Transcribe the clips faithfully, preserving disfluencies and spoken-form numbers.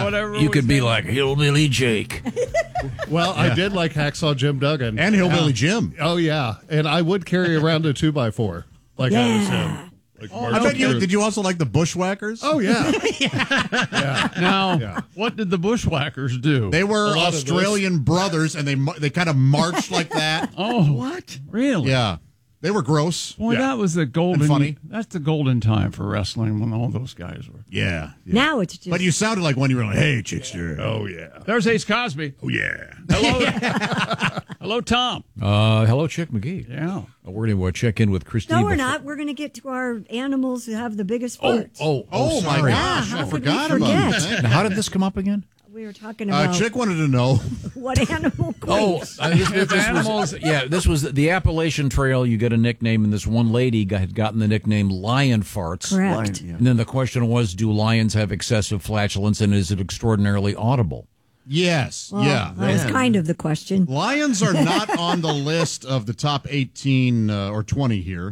whatever. You could be like Hillbilly Jake. Well, I did like Hacksaw Jim Duggan. And Hillbilly Jim. Oh, yeah. And I would carry around a two by four like I was him. Like Oh, I bet you. Did you also like the Bushwhackers? Oh, yeah. yeah. Now, Yeah. what did the Bushwhackers do? They were A lot of Australian brothers, and they mar- they kind of marched like that. oh, what? Really? Yeah, they were gross. Boy, Yeah. that was the golden. And funny. That's the golden time for wrestling when all those guys were. Yeah, yeah. Now it's just. But you sounded like when you were like, "Hey, Chickster." Oh, yeah. There's Ace Cosby. Oh yeah. Hello, hello, Tom. Uh, hello, Chick McGee. Yeah. We're going to check in with Christine. no, we're before- not. We're going to get to our animals who have the biggest Oh, farts. oh, oh, Oh my sorry. gosh, Yeah, I how could forgot we about forget? that. Now, how did this come up again? We were talking Uh, about Chick wanted to know. what animal Oh, quakes. uh, this, this was, animals- yeah, this was the Appalachian Trail. You get a nickname, and this one lady got, had gotten the nickname Lion Farts. Correct. And then the question was, do lions have excessive flatulence, and is it extraordinarily audible? Yes. Well, yeah. that was kind of the question. Lions are not on the list of the top eighteen uh, or twenty here.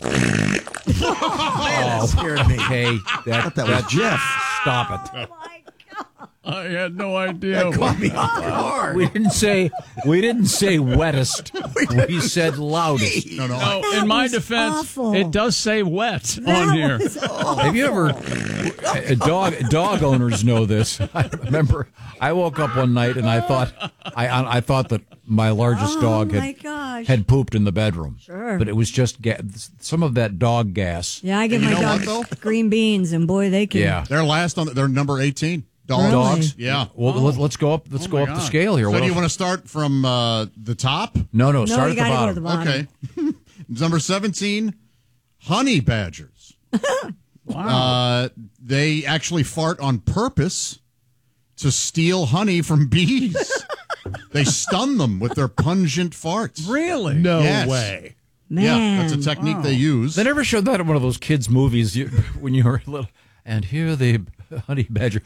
Oh, scared me. okay. That, That was Jeff. Stop it. Oh my God. I had no idea. Caught me off guard. We didn't say we didn't say wettest. We said loudest. No, no. No, That in my was defense, awful. it does say wet on That here. was awful. Have you ever? uh, Dog dog owners know this. I remember I woke up one night and I thought I I thought that my largest Oh, dog my had gosh. had pooped in the bedroom. Sure. But it was just ga- some of that dog gas. Yeah, I give And my you know dog what, though? green beans, and boy, they can. Yeah. They're last on. The, they're number eighteen. Dogs. Really? Dogs. Yeah. Well, let's, let's go up. Let's Oh, go my up the God. scale here. So What do you else- want to start from uh, the top? no, no. No, Start you at the gotta go bottom. to the bottom. Okay. Number seventeen, honey badgers. Wow. Uh, they actually fart on purpose to steal honey from bees. They stun them with their pungent farts. Really? No Yes. way. Man. Yeah, that's a technique Wow. they use. They never showed that in one of those kids' movies you, when you were little. And here the honey badger.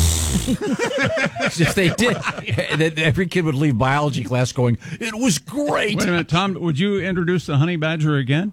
If they did, then every kid would leave biology class going, "It was great." Wait a minute, Tom. Would you introduce the honey badger again?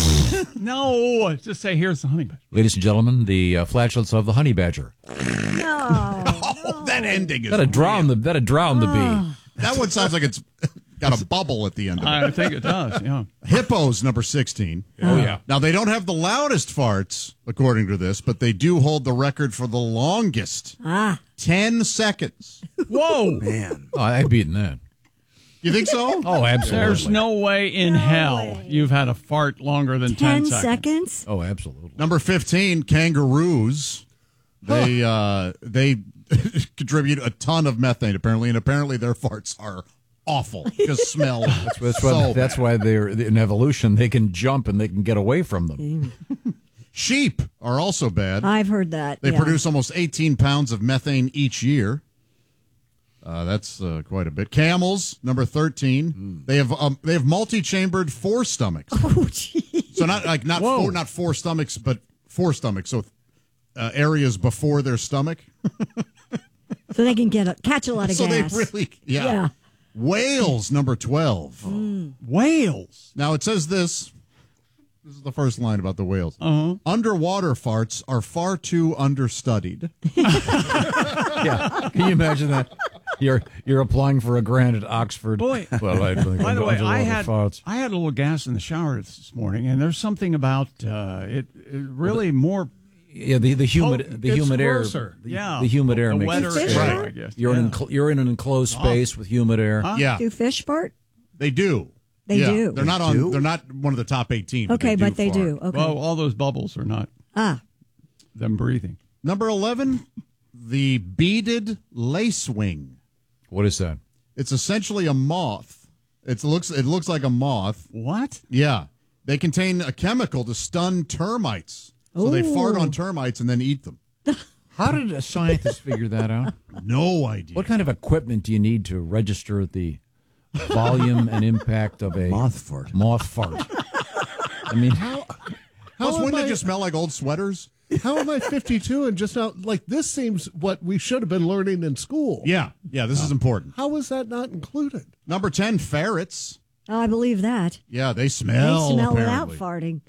No, just say here's the honey badger. Ladies and gentlemen, the uh, flatulence of the honey badger. No. Oh, that ending is That'd drown the that'd drown the bee. That one sounds like it's got a bubble at the end of it. I think it does. Yeah. Hippos, number sixteen. Oh yeah. Now, they don't have the loudest farts, according to this, but they do hold the record for the longest. Ah. ten seconds. Whoa. Man. Oh, I've beaten that. You think so? Oh, absolutely. There's no way in hell you've had a fart longer than ten, Ten seconds. seconds? Oh, absolutely. Number fifteen, kangaroos. They uh, they contribute a ton of methane, apparently, and apparently their farts are awful. Just smell That's why. so That's bad. why they're in evolution. They can jump and they can get away from them. Sheep are also bad. I've heard that. They yeah. produce almost eighteen pounds of methane each year. Uh, that's uh, quite a bit. Camels, number thirteen. They have um, they have multi-chambered four stomachs. Oh, gee. So not like not Whoa. four not four stomachs, but four stomachs. So uh, areas before their stomach. So they can get a, catch a lot of so gas. they really yeah. Yeah. Whales, number twelve. Whales. Now it says this. This is the first line about the whales. Uh-huh. Underwater farts are far too understudied. Yeah. Can you imagine that? You're you're applying for a grant at Oxford. Boy. Well, I think By the way, I underwater had farts. I had a little gas in the shower this morning, and there's something about uh, it, it. Really more. Yeah, the the humid Oh, the it's humid air. grosser. The, Yeah, the humid air the makes wetter it air, scary. I guess. You're in Yeah. enclo- you're in an enclosed space with humid air. Huh? Yeah, Do fish fart? they do. They Yeah. do. They're not They on. do? They're not one of the top eighteen. Okay, but but they fart. do. Okay. Well, all those bubbles are not ah. them breathing. Number eleven, the beaded lacewing. What is that? It's essentially a moth. It looks. It looks like a moth. What? Yeah, they contain a chemical to stun termites. So they fart on termites and then eat them. How did a scientist figure that out? No idea. What kind of equipment do you need to register the volume and impact of a Moth fart. moth fart? I mean, How Plus, am wouldn't I- it just smell like old sweaters? How am I fifty-two and just now, like, this seems what we should have been learning in school. Yeah, yeah. This is important. How is that not included? Number ten, ferrets. Oh, I believe that. Yeah, they smell. they smell apparently. without farting.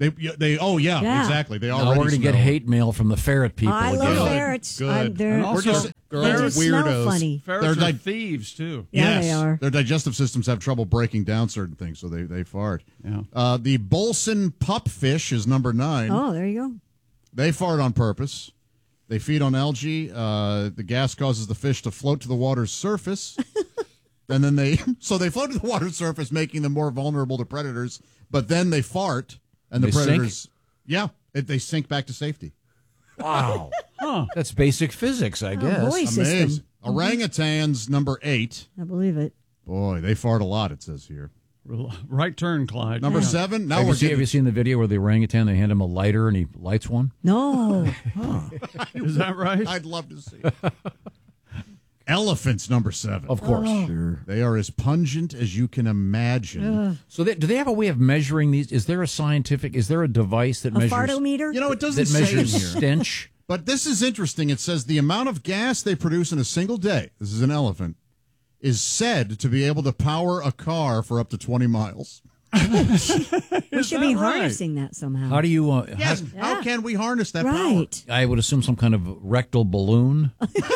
They, they, oh yeah, Yeah. exactly. They Now already we're going to get smell. hate mail from the ferret people I again. love Good, ferrets. good. I'm, they're, And also- We're just they girl just smell weirdos. funny. Ferrets They're are like- thieves, too. Yeah, yes, they are. their digestive systems have trouble breaking down certain things, so they, they fart. Yeah. Uh, the Bolson pupfish is number nine. Oh, there you go. They fart on purpose. They feed on algae. Uh, the gas causes the fish to float to the water's surface. And then they, so they float to the water's surface, making them more vulnerable to predators. But then they fart, and the They sink? predators, yeah, it, they sink back to safety. Wow. That's basic physics, I guess. Oh, boy, Amazing. system. Orangutans, number eight. I believe it. Boy, they fart a lot, it says here. Right turn, Clyde. Number Yeah. seven. Now Have, we're you seen, have getting, you seen the video where the orangutan, they hand him a lighter and he lights one? No. Is that right? I'd love to see it. Elephants, number seven. Of course. Sure. They are as pungent as you can imagine. So they, do they have a way of measuring these? Is there a scientific, is there a device that A measures, fartometer? You know, it doesn't that say in measures here. stench? But this is interesting. It says the amount of gas they produce in a single day, this is an elephant, is said to be able to power a car for up to twenty miles. we should that be right? harnessing that somehow. How do you, uh, Yes. Yeah. How can we harness that power? right. I would assume some kind of rectal balloon.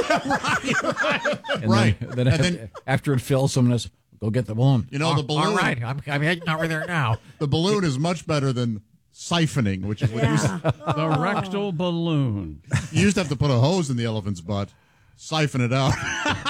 And Right. Then, then, And after, then- after it fills, someone says, go get the balloon. You know, the balloon. All right, I'm, I'm heading over there now. The balloon is much better than siphoning, which is what you, used, Yeah. The rectal balloon. you used to have to put a hose in the elephant's butt, siphon it out.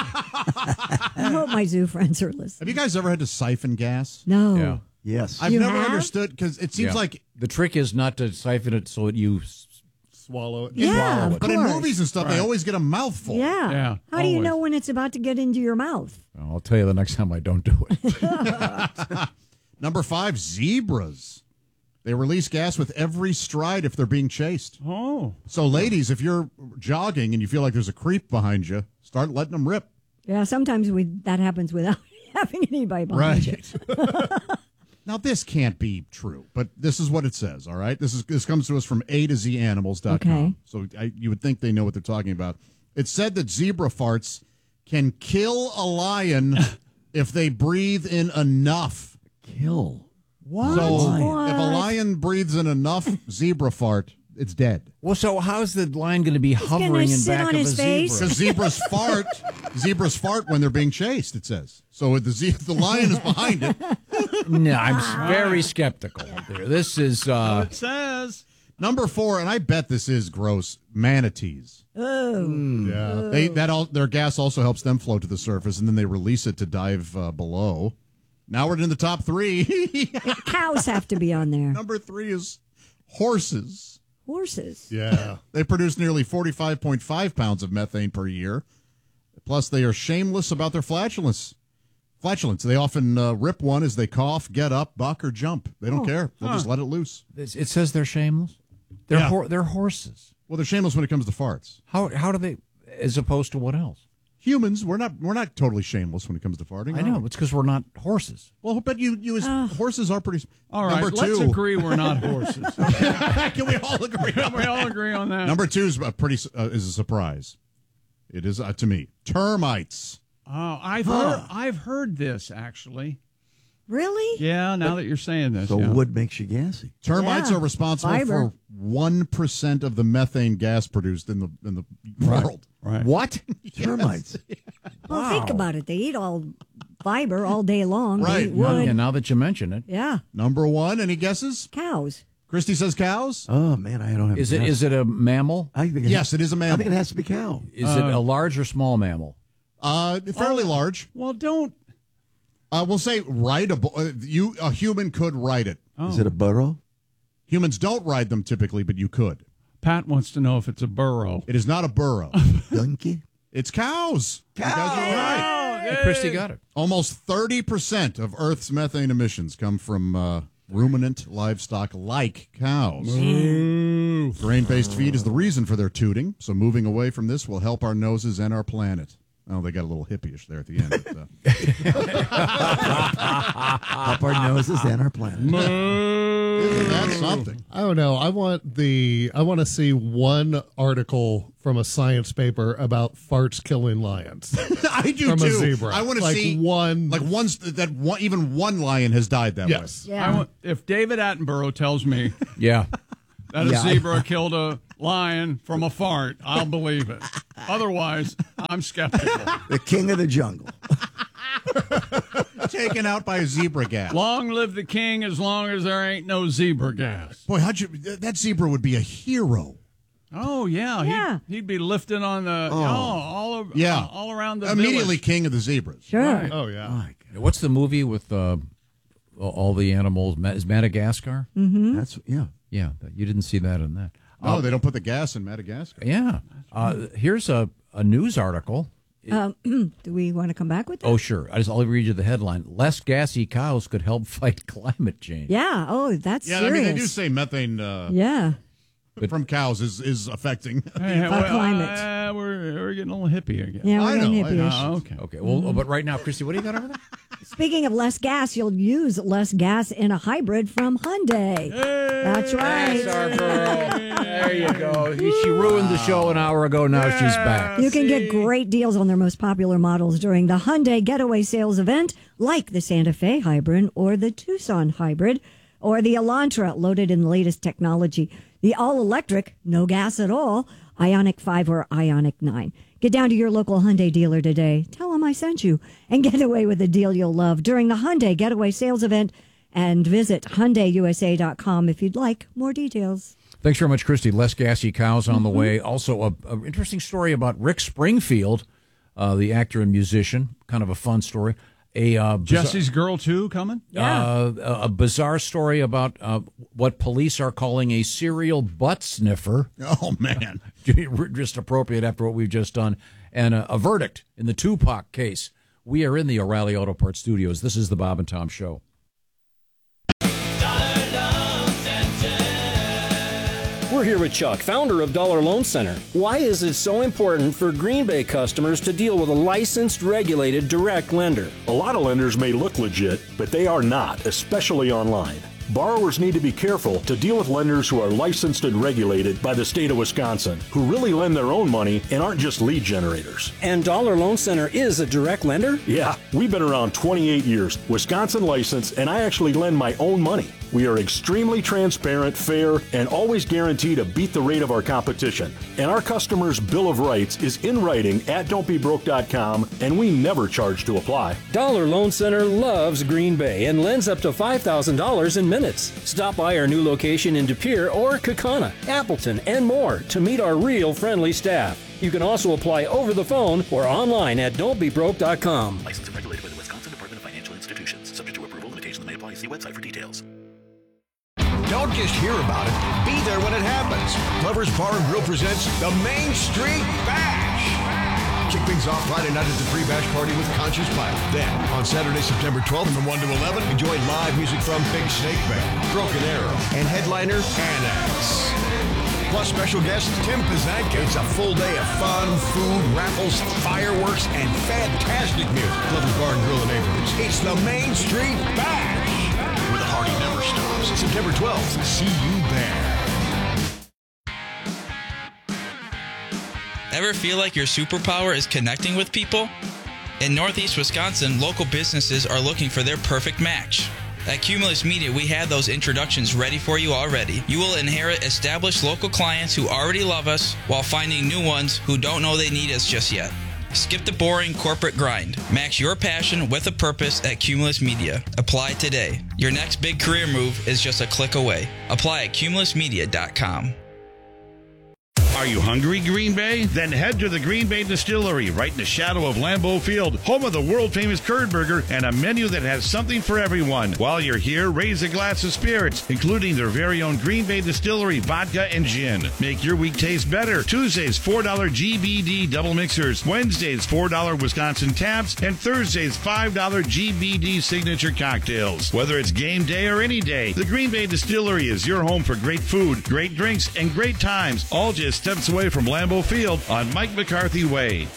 I hope my zoo friends are listening. Have you guys ever had to siphon gas? No. Yeah. Yes. I've You never have? understood because it seems Yeah. like The trick is not to siphon it so that you s- swallow it. Yeah, of But in course. movies and stuff, they always get a mouthful. Yeah. Yeah, How do you always. know when it's about to get into your mouth? Well, I'll tell you the next time I don't do it. Number five, zebras. They release gas with every stride if they're being chased. Oh. So, ladies, if you're jogging and you feel like there's a creep behind you, start letting them rip. Yeah, sometimes we that happens without having anybody behind you. Now, this can't be true, but this is what it says, all right? This is this comes to us from A to Z animals dot com. Okay. So I, you would think they know what they're talking about. It said that zebra farts can kill a lion if they breathe in enough. Kill. So What? if a lion breathes in enough zebra fart, it's dead. Well, so how's the lion going to be gonna hovering in sit back on of his a face? zebra? Because zebras fart, zebras fart when they're being chased. It says so. If the ze- if the lion is behind it. No, I'm s- very skeptical there. This is uh, It says. Number four, and I bet this is gross. Manatees. Oh. Yeah, they that all their gas also helps them float to the surface, and then they release it to dive uh, below. Now we're in the top three. Cows have to be on there. Number three is horses. Horses. Yeah, they produce nearly forty-five point five pounds of methane per year. Plus, they are shameless about their flatulence. Flatulence. They often uh, rip one as they cough, get up, buck, or jump. They don't care. They'll just let it loose. it it says they're shameless. They're Yeah. hor- they're horses. Well, they're shameless when it comes to farts. How how do they, as opposed to what else? Humans, we're not we're not totally shameless when it comes to farting. I are know we? it's because we're not horses. Well, but you you as horses are pretty. All right, Number let's two. agree we're not horses. Can we all agree? Can we all agree on that? Number two is a pretty uh, is a surprise. It is uh, to me termites. Oh, I've heard, I've heard this actually. Really? Yeah, now that you're saying this. So yeah. wood makes you gassy. Termites Yeah. are responsible Fiber. for one percent of the methane gas produced in the in the world. Right. What? Termites. Well, think about it. They eat all fiber all day long. Right. They eat Now, wood. yeah, now that you mention it, Yeah. Number one, any guesses? Cows. Christy says cows. Oh man, I don't have. is it gas. is it a mammal? I think it Yes, it is a I mammal. think it has to be cow. Is it a large or small mammal? Uh, fairly large. Well, don't. Uh, we'll say rideable. Uh, you a human could ride it. Is it a burrow? Humans don't ride them typically, but you could. Pat wants to know if it's a burrow. It is not a burrow. Donkey. It's cows. You guys are right. Hey, Christy got it. Almost thirty percent of Earth's methane emissions come from uh, ruminant livestock like cows. Grain-based feed is the reason for their tooting, so moving away from this will help our noses and our planet. Oh, they got a little hippie-ish there at the end. But, uh, Up our noses and our planet. Isn't that something? I don't know. I want the. I want to see one article from a science paper about farts killing lions. I do From too. a zebra. I want to Like see one- like one that one, even one lion has died that Yes. way. Yeah. I want, if David Attenborough tells me Yeah. that a Yeah. zebra killed a lion from a fart, I'll believe it. Otherwise, I'm skeptical. The king of the jungle. Taken out by a zebra gas. Long live the king as long as there ain't no zebra gas. Boy, how'd you? That zebra would be a hero. Oh, yeah. Yeah. He'd, he'd be lifting on the, oh, all, over, Yeah, uh, all around the immediately village. king of the zebras. Sure. Right. Oh yeah. What's the movie with uh, all the animals? Ma- Is Madagascar? Mm-hmm. That's yeah. Yeah, you didn't see that in that. Oh, they don't put the gas in Madagascar. Yeah. Uh, here's a, a news article. Um, do we want to come back with that? Oh, sure. I just, I'll read you the headline. Less gassy cows could help fight climate change. Yeah. Oh, that's Yeah, serious. I mean they do say methane uh, Yeah. from cows is is affecting. Hey, Our well, climate. uh, we're, we're getting a little hippie again. Yeah, we're I getting know, I hippie-ish. Oh, okay. Okay. Well, but right now, Christy, what do you got over there? Speaking of less gas, you'll use less gas in a hybrid from Hyundai. That's right. That's our girl. There you go. She ruined the show an hour ago. Now she's back. You can get great deals on their most popular models during the Hyundai Getaway Sales event, like the Santa Fe Hybrid or the Tucson Hybrid or the Elantra, loaded in the latest technology. The all-electric, no gas at all, Ioniq five or Ioniq nine. Get down to your local Hyundai dealer today. Tell them I sent you and get away with a deal you'll love during the Hyundai Getaway Sales event. And visit Hyundai U S A dot com if you'd like more details. Thanks very much, Christy. Less gassy cows on the way. Also, a, a interesting story about Rick Springfield, uh, the actor and musician. Kind of a fun story. A uh, bizarre- Jesse's Girl two coming? uh, a, a bizarre story about uh, what police are calling a serial butt sniffer. Oh man, Just appropriate after what we've just done. And a, a verdict in the Tupac case. We are in the O'Reilly Auto Parts studios. This is the Bob and Tom Show. We're here with Chuck, founder of Dollar Loan Center. Why is it so important for Green Bay customers to deal with a licensed, regulated, direct lender? A lot of lenders may look legit, but they are not, especially online. Borrowers need to be careful to deal with lenders who are licensed and regulated by the state of Wisconsin, who really lend their own money and aren't just lead generators. And Dollar Loan Center is a direct lender? Yeah, we've been around twenty-eight years, Wisconsin licensed, and I actually lend my own money. We are extremely transparent, fair, and always guarantee to beat the rate of our competition. And our customers' Bill of Rights is in writing at don't be broke dot com, and we never charge to apply. Dollar Loan Center loves Green Bay and lends up to five thousand dollars in minutes. Stop by our new location in De Pere or Kaukauna, Appleton, and more to meet our real friendly staff. You can also apply over the phone or online at don't be broke dot com. Licensed and regulated by the Wisconsin Department of Financial Institutions. Subject to approval, limitations may apply. See website for details. Don't just hear about it. Be there when it happens. Glover's Bar and Grill presents the Main Street Bash. Kick things off Friday night at the pre-bash party with Conscious Pilot. Then, on Saturday, September twelfth, from one to eleven, enjoy live music from Big Snake Band, Broken Arrow, and headliner Annex. Plus special guest Tim Pizanka. It's a full day of fun, food, raffles, fireworks, and fantastic music. Glover's Bar and Grill in neighborhoods. It's the Main Street Bash, where the party never stops. September twelfth. See you there. Ever feel like your superpower is connecting with people? In Northeast Wisconsin, local businesses are looking for their perfect match. At Cumulus Media, we have those introductions ready for you already. You will inherit established local clients who already love us while finding new ones who don't know they need us just yet. Skip the boring corporate grind. Match your passion with a purpose at Cumulus Media. Apply today. Your next big career move is just a click away. Apply at cumulus media dot com. Are you hungry, Green Bay? Then head to the Green Bay Distillery, right in the shadow of Lambeau Field, home of the world-famous curd burger and a menu that has something for everyone. While you're here, raise a glass of spirits, including their very own Green Bay Distillery vodka and gin. Make your week taste better. Tuesdays, four dollar G B D double mixers. Wednesdays, four dollar Wisconsin taps. And Thursdays, five dollar G B D signature cocktails. Whether it's game day or any day, the Green Bay Distillery is your home for great food, great drinks, and great times, all just steps away from Lambeau Field on Mike McCarthy Way.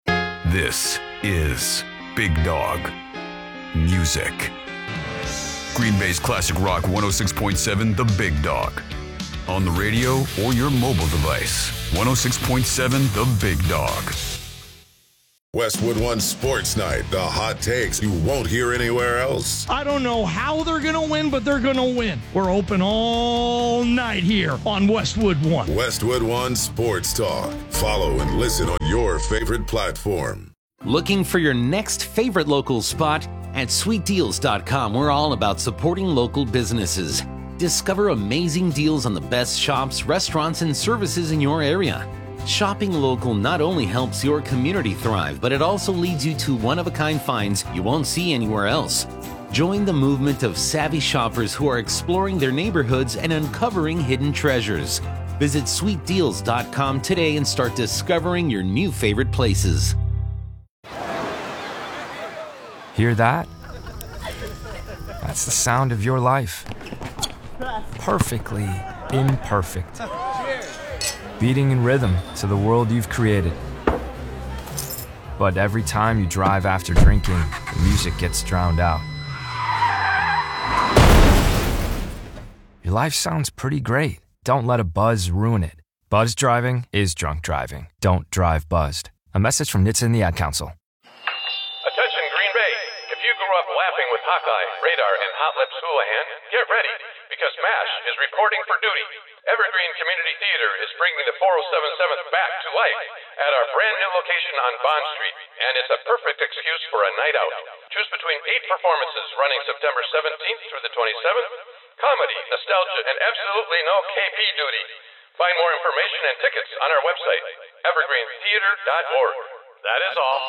This is Big Dog Music. Green Bay's Classic Rock one oh six point seven, The Big Dog. On the radio or your mobile device. one oh six point seven, The Big Dog. Westwood One Sports Night. The hot takes you won't hear anywhere else. I don't know how they're going to win, but they're going to win. We're open all night here on Westwood One. Westwood One Sports Talk. Follow and listen on your favorite platform. Looking for your next favorite local spot? At sweet deals dot com, we're all about supporting local businesses. Discover amazing deals on the best shops, restaurants, and services in your area. Shopping local not only helps your community thrive, but it also leads you to one-of-a-kind finds you won't see anywhere else. Join the movement of savvy shoppers who are exploring their neighborhoods and uncovering hidden treasures. Visit sweet deals dot com today and start discovering your new favorite places. Hear that? That's the sound of your life. Perfectly imperfect. Beating in rhythm to the world you've created. But every time you drive after drinking, the music gets drowned out. Your life sounds pretty great. Don't let a buzz ruin it. Buzz driving is drunk driving. Don't drive buzzed. A message from N H T S A and the Ad Council. Attention Green Bay. If you grew up laughing with Hawkeye, Radar, and Hot Lips Houlihan, get ready, because MASH is reporting for duty. Evergreen Community Theater is bringing the four oh seven seventh back to life at our brand new location on Bond Street, and it's a perfect excuse for a night out. Choose between eight performances running September seventeenth through the twenty-seventh, comedy, nostalgia, and absolutely no K P duty. Find more information and tickets on our website, evergreen theater dot org. That is all.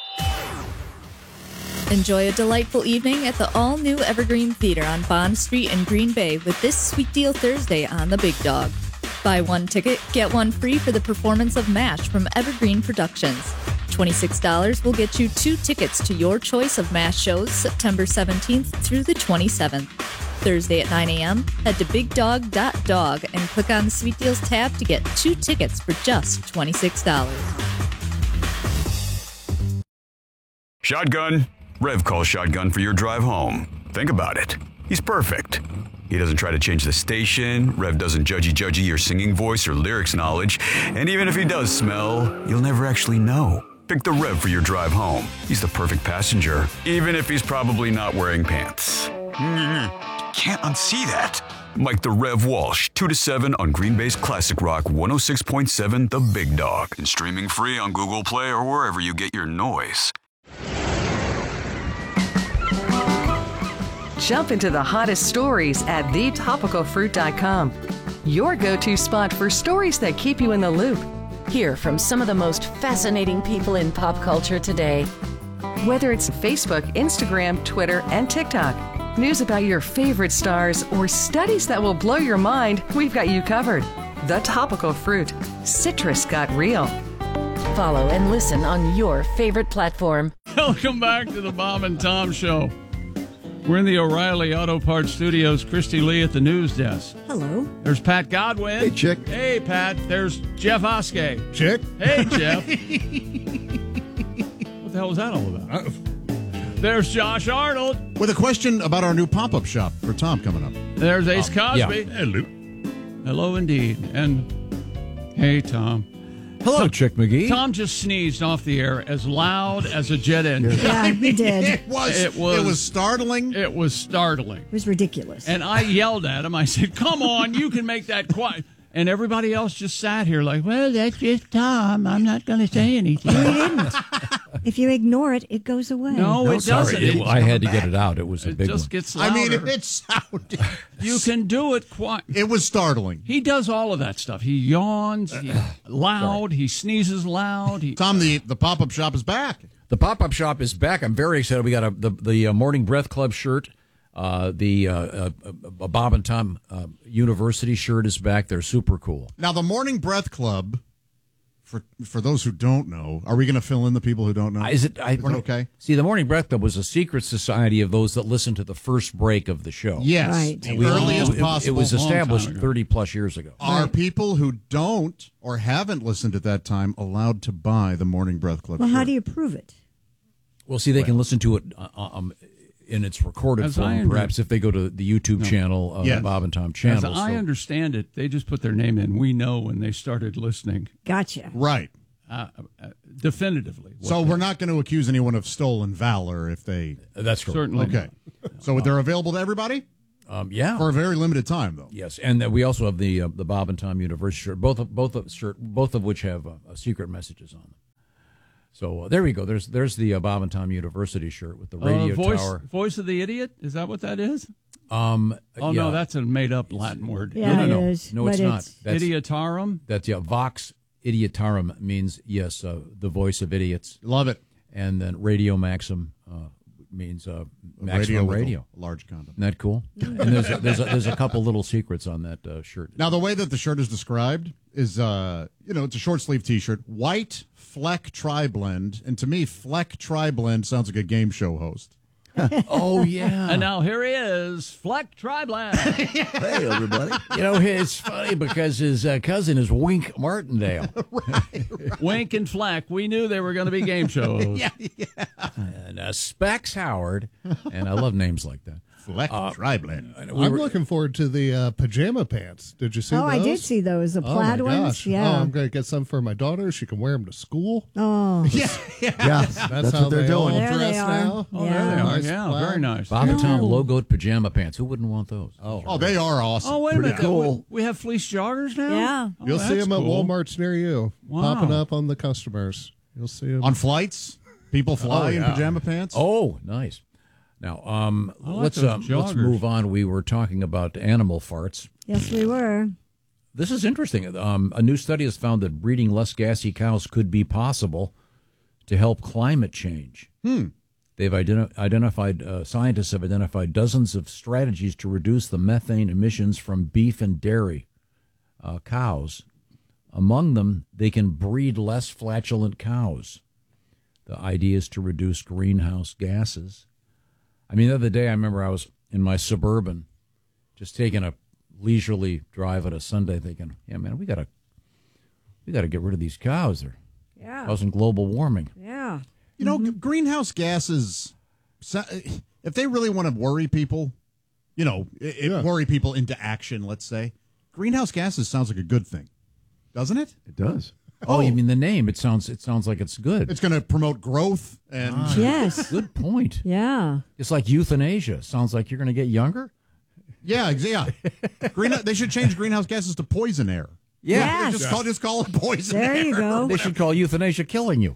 Enjoy a delightful evening at the all-new Evergreen Theater on Bond Street in Green Bay with this Sweet Deal Thursday on The Big Dog. Buy one ticket, get one free for the performance of MASH from Evergreen Productions. twenty-six dollars will get you two tickets to your choice of MASH shows September seventeenth through the twenty-seventh. Thursday at nine a.m., head to big dog dot dog and click on the Sweet Deals tab to get two tickets for just twenty-six dollars. Shotgun. Rev calls Shotgun for your drive home. Think about it. He's perfect. He doesn't try to change the station. Rev doesn't judgy-judgy your singing voice or lyrics knowledge. And even if he does smell, you'll never actually know. Pick the Rev for your drive home. He's the perfect passenger, even if he's probably not wearing pants. Can't unsee that. Mike the Rev Walsh, two to seven on Green Bay's Classic Rock one oh six point seven, The Big Dog. And streaming free on Google Play or wherever you get your noise. Jump into the hottest stories at the topical fruit dot com. Your go-to spot for stories that keep you in the loop. Hear from some of the most fascinating people in pop culture today. Whether it's Facebook, Instagram, Twitter, and TikTok, news about your favorite stars, or studies that will blow your mind, we've got you covered. The Topical Fruit. Citrus got real. Follow and listen on your favorite platform. Welcome back to the Bob and Tom Show. We're in the O'Reilly Auto Parts Studios. Christy Lee at the news desk. Hello. There's Pat Godwin. Hey, Chick. Hey, Pat. There's Jeff Oskey. Chick. Hey, Jeff. What the hell was that all about? Uh, There's Josh Arnold. With a question about our new pop-up shop for Tom coming up. There's Ace Um, Cosby. yeah. Hello. Hello, indeed. And hey, Tom. Hello, Chick McGee. Tom just sneezed off the air as loud as a jet engine. Yeah, he did. It was, It was. it was startling. It was startling. It was ridiculous. And I yelled at him. I said, come on, you can make that quiet. And everybody else just sat here like, well, that's just Tom. I'm not going to say anything. No, he didn't. If you ignore it, it goes away. No, it Sorry, doesn't. it- It- I had to get it out. It was a It big just one. gets I louder. mean, it sounded. You can do it quiet. It was startling. He does all of that stuff. He yawns he, loud. He sneezes loud. He, Tom, the, the pop-up shop is back. The pop-up shop is back. I'm very excited. We got a, the the uh, Morning Breath Club shirt. Uh, the uh, uh, uh, Bob and Tom uh, University shirt is back. They're super cool. Now, the Morning Breath Club, for for those who don't know, are we going to fill in the people who don't know? Uh, Is it, I, Is it okay? See, the Morning Breath Club was a secret society of those that listened to the first break of the show. Yes. Right. The We- earliest it, possible. It was Long time established ago. thirty plus years ago. Are people who don't or haven't listened at that time allowed to buy the Morning Breath Club Well, shirt? how do you prove it? Well, see, they can listen to it uh, um, in its recorded As I form, under- perhaps if they go to the YouTube No. channel, uh, Yes. Bob and Tom As channel. I so- understand it, they just put their name in. We know when they started listening. Gotcha. Right. Uh, uh, definitively. So we're not going to accuse anyone of stolen valor if they. That's correct. Certainly Okay. So they're available to everybody? Um, yeah. For a very limited time, though. Yes, and uh, we also have the uh, the Bob and Tom University shirt, both of, both of shirt, both of which have uh, uh, secret messages on them. So uh, there we go. There's there's the uh, Bob and Tom University shirt with the radio uh, voice, tower. Voice of the idiot? Is that what that is? Um, Oh, yeah. no, that's a made-up Latin word. Yeah, no, no, it no, is, no, it's but not. it's- That's, Idiotarum? That's yeah. Vox idiotarum means yes, uh, the voice of idiots. Love it. And then radio maxim uh, means uh, A maximum with a radio. large condom. Isn't that cool? and there's a, there's a, there's a couple little secrets on that uh, shirt. Now, the way that the shirt is described is, uh, you know, it's a short sleeve T-shirt, white Fleck Tri-Blend, and to me, Fleck Tri-Blend sounds like a game show host. Oh yeah. And now here he is, Fleck Tribland. Hey, everybody. You know, it's funny because his uh, cousin is Wink Martindale. Wink and Fleck. We knew they were going to be game shows. yeah, yeah. And uh, Specs Howard. And I love names like that. Fleck Uh, Tri-Blend. we I'm were- looking forard to the uh, pajama pants. Did you see Oh, those? I did see those, the Oh, plaid my ones. gosh. Yeah. Oh, I'm going to get some for my daughter. She can wear them to school. Oh, Yeah, That's, that's, what how they're they doing. all There they dress are. now. Oh, Yeah. there they are. Nice Yeah, plaid. very nice. Bob and Tom Oh. logoed pajama pants. Who wouldn't want those? Oh, Oh, they are awesome. Oh, wait a Pretty minute. cool. We, we have fleece joggers now? Yeah. Oh, You'll see that's them at cool. Walmarts near you, Wow. popping up on the customers. You'll see them. On flights, people fly Oh, in yeah. pajama pants. Oh, nice. Now, um, I like let's those um, let's joggers. move on. We were talking about animal farts. Yes, we were. This is interesting. Um, a new study has found that breeding less gassy cows could be possible to help climate change. Hmm. They've identi- identified, uh, scientists have identified dozens of strategies to reduce the methane emissions from beef and dairy uh, cows. Among them, they can breed less flatulent cows. The idea is to reduce greenhouse gases. I mean, the other day, I remember I was in my Suburban just taking a leisurely drive on a Sunday thinking, yeah, man, we got to we got to get rid of these cows. They're Yeah. causing global warming. Yeah. You know, greenhouse gases, so- if they really want to worry people, you know, i- i- worry people into action, let's say, greenhouse gases sounds like a good thing, doesn't it? It does. Oh, you mean the name? It sounds it sounds like it's good. It's going to promote growth and Ah, Yes. good point. Yeah. It's like euthanasia. Sounds like you're going to get younger. yeah, ex- yeah. Green, they should change greenhouse gases to poison air. Yeah. just call just call it poison There air. you go. They should call euthanasia killing you.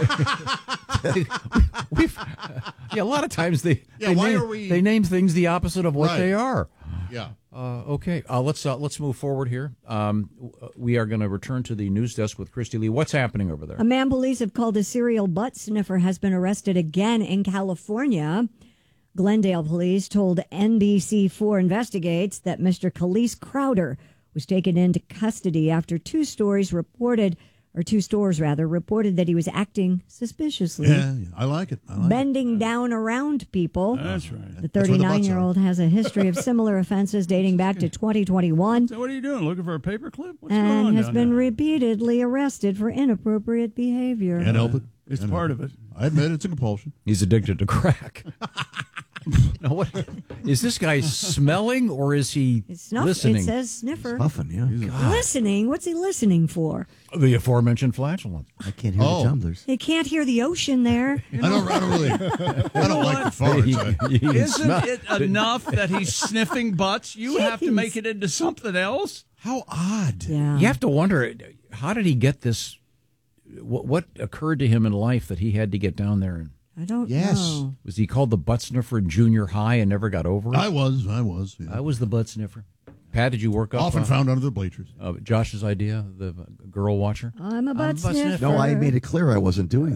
We've, yeah, a lot of times they Yeah, they, why name, are we- they name things the opposite of what Right. they are. Yeah. Uh, okay, uh, let's uh, let's move forward here. Um, w- we are going to return to the news desk with Christy Lee. What's happening over there? A man police have called a serial butt sniffer has been arrested again in California. Glendale police told N B C four Investigates that Mister Khalees Crowder was taken into custody after two stories reported, or two stores rather, reported that he was acting suspiciously. Yeah, yeah, I like it. I like Bending down around people. That's right. The That's where the butts are. thirty-nine-year-old has a history of similar offenses dating back to twenty twenty-one So what are you doing? Looking for a paperclip? What's going on and has down been there? repeatedly arrested for inappropriate behavior. it. Can't help it. It's Can't part help of it. I admit it's a compulsion. He's addicted to crack. Now, what is this guy smelling or is he It's snuff. listening? It says sniffer. Puffing, yeah. Listening? What's he listening for? The aforementioned flatulence. I can't hear Oh. the tumblers. He can't hear the ocean there. I don't. I don't really. I don't like the farts. I- You can Isn't smell- it enough that he's sniffing butts? You have to Jeez. make it into something else? How odd. Yeah. You have to wonder, how did he get this? What, what occurred to him in life that he had to get down there? And I don't Yes. know. was he called the butt sniffer in junior high and never got over it? I was. I was. yeah. I was the butt sniffer. Pat, did you work up? Often uh, found under the bleachers. uh, Josh's idea, the girl watcher? I'm a butt I'm a butt sniffer. No, I made it clear I wasn't doing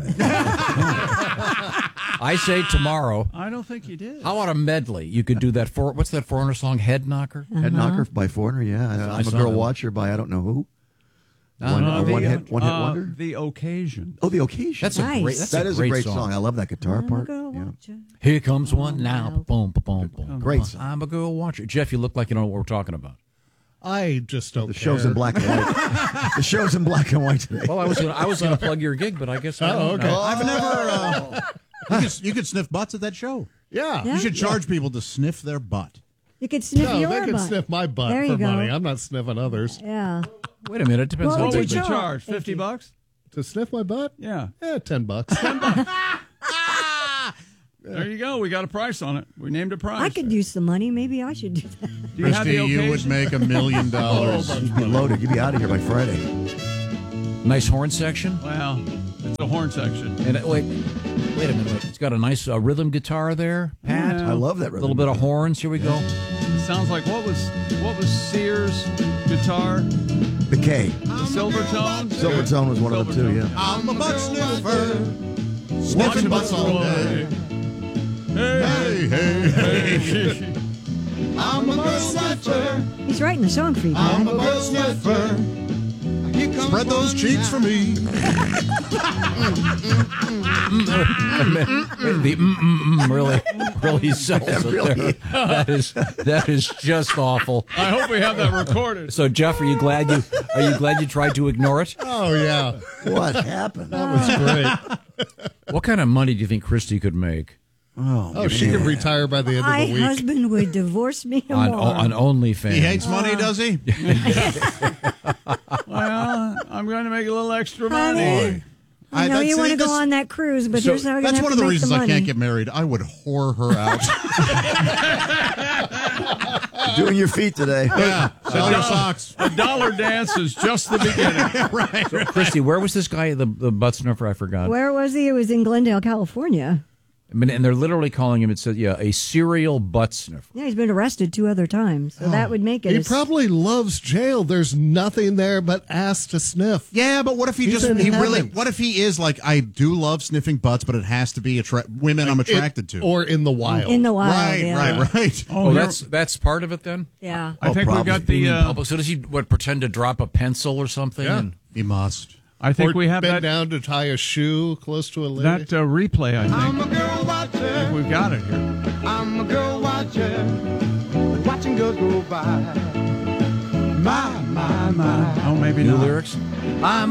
that. I say tomorrow. I don't think you did. How about a medley? You could do that for, what's that foreigner song, Head Knocker? Uh-huh. Head knocker by Foreigner, yeah. I I'm a saw girl them. watcher by I don't know who. Uh, One, uh, uh, the, one hit, one hit Uh, wonder. The occasion. Oh, the occasion. That's a Nice. great, that's That a is great, a great song. song. I love that guitar I'm a part. girl Yeah. watcher. Here comes one now. Boom, boom, boom. Great song. I'm a girl watcher. Jeff, you look like you know what we're talking about. I just don't The care. show's in black and white. The show's in black and white today. Well, I was gonna, I was going to plug your gig, but I guess I Oh, don't okay. know. I've never. Uh, you, could, you could sniff butts at that show. Yeah. You should charge people to sniff their butt. You could sniff No, your they can butt. sniff my butt There for you go. money. I'm not sniffing others. Yeah. Wait a minute. It depends What how would big you the- Charge fifty bucks. To sniff my butt? Yeah. Yeah, ten bucks. There you go. We got a price on it. We named a price. I could use some money. Maybe I should do that. Do you have Christy, the you would occasion? make a million dollars. You'd be loaded. You'd be out of here by Friday. Nice horn section. Well, it's a horn section. And uh, wait, wait a minute. It's got a nice uh, rhythm guitar there, Pat. Yeah. I love that A little bit of horns. Here we go. It sounds like what was what was Sears guitar? The K. The Silvertone. Silvertone was one of them too, yeah. I'm a butt sniffer, sniffing butts all day. Hey, hey, hey. I'm a butt sniffer. He's writing a song for you, I'm Dad. a butt sniffer. Spread those cheeks for me. the mm, mm, mm really, really sells it there. That is that is just awful. I hope we have that recorded. So, Jeff, are you glad you are you glad you tried to ignore it? Oh, yeah. What happened? That was great. What kind of money do you think Christy could make? Oh, Oh, she could retire by the end My of the week. husband would divorce me On, tomorrow. on OnlyFans. He hates money, does he? Well, I'm going to make a little extra money. Honey, I I- know that's- you want to that's- go on that cruise, but So here's how you're that's gonna one have of to the make reasons the I money. can't get married. I would whore her out. Doing your feet today. Yeah, sell your socks. A dollar dance is just the beginning. right, So, Christy, where was this guy, the, the butt sniffer? I forgot. Where was he? It was in Glendale, California. I mean, and they're literally calling him, it says, yeah, a serial butt sniffer. Yeah, he's been arrested two other times, so that would make it. He a- probably loves jail. There's nothing there but ass to sniff. Yeah, but what if he He's just in he really? heaven. What if he is like, I do love sniffing butts, but it has to be attra- women I'm attracted to, Or in the wild. in the wild. right, yeah. right, right. Oh, that's that's part of it then? Yeah. I think we probably. got Being the. in Uh, public. So does he what pretend to drop a pencil or something? Yeah. And, He must. I think or we have bend that down to tie a shoe close to a lady. that uh, replay. I think. I think we've got it here. I'm a girl watcher, watching girls go by. My, my, my. Oh, maybe new not. lyrics? I'm